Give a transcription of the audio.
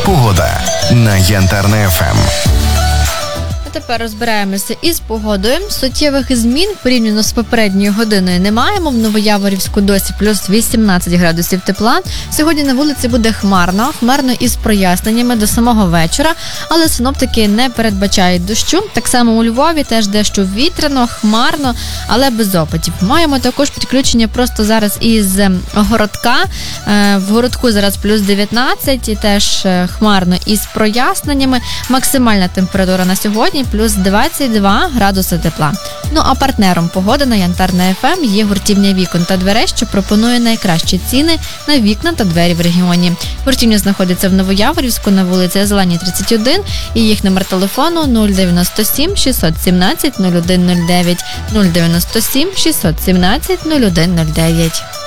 Погода на Янтарне ФМ. Тепер розбираємося із погодою. Суттєвих змін порівняно з попередньою годиною не маємо. В Новояворівську досі плюс 18 градусів тепла. Сьогодні на вулиці буде хмарно із проясненнями до самого вечора, але синоптики не передбачають дощу. Так само у Львові теж дещо вітряно, хмарно, але без опадів. Маємо також підключення просто зараз із Городка. В Городку зараз плюс 19 і теж хмарно із проясненнями. Максимальна температура на сьогодні плюс 22 градуси тепла. Ну а партнером погоди на Янтарне ФМ є гуртівня вікон та дверей, що пропонує найкращі ціни на вікна та двері в регіоні. Гуртівня знаходиться в Новояворівську на вулиці Зеленій, 31, і їх номер телефону 097 617 0109 097 617 0109.